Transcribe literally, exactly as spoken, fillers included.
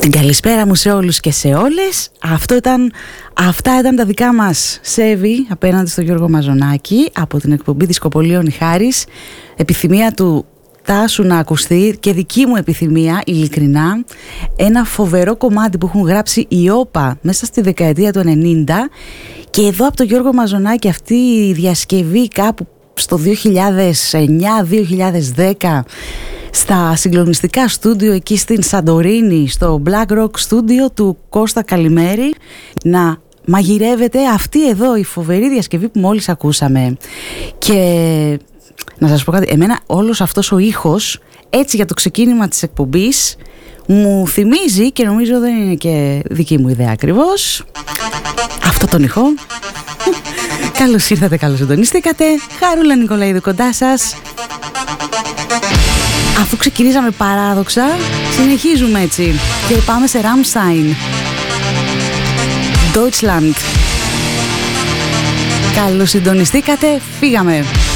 Την καλησπέρα μου σε όλους και σε όλες. Αυτό ήταν, αυτά ήταν τα δικά μας σέβη απέναντι στον Γιώργο Μαζονάκη από την εκπομπή Δισκοπολίων η Χάρις. Επιθυμία του Τάσου να ακουστεί και δική μου επιθυμία, ειλικρινά, ένα φοβερό κομμάτι που έχουν γράψει οι Όπα μέσα στη δεκαετία του ενενήντα, και εδώ από τον Γιώργο Μαζονάκη αυτή η διασκευή κάπου στο δύο χιλιάδες εννιά δύο χιλιάδες δέκα στα συγκλονιστικά στούντιο εκεί στην Σαντορίνη, στο Black Rock Studio του Κώστα Καλημέρη, να μαγειρεύεται αυτή εδώ η φοβερή διασκευή που μόλις ακούσαμε. Και να σας πω κάτι, εμένα όλος αυτός ο ήχος, έτσι για το ξεκίνημα της εκπομπής, μου θυμίζει, και νομίζω δεν είναι και δική μου ιδέα ακριβώς, αυτό τον ήχο. Καλώς ήρθατε, καλώς συντονιστήκατε. Χαρούλα Νικολαίδου κοντά σας. Αφού ξεκινήσαμε παράδοξα, συνεχίζουμε έτσι και πάμε σε Rammstein, Deutschland. Καλώς συντονιστήκατε, φύγαμε.